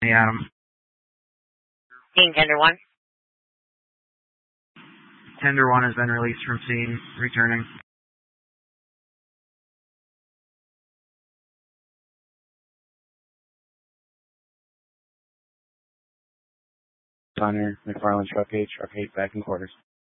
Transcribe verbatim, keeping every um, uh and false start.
Hey, Adam. Team Tender one. Tender one has been released from scene, returning. Connor, McFarland, Truck eight, Truck eight, back in quarters.